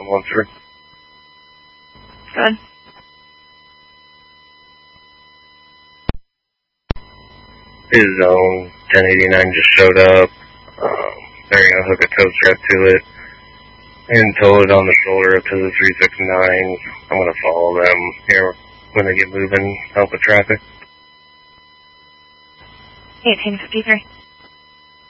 113. Good. His zone 1089 just showed up. They're going to hook a tow strap to it and tow it on the shoulder up to the 369. I'm going to follow them here when they get moving, help with traffic. 1853.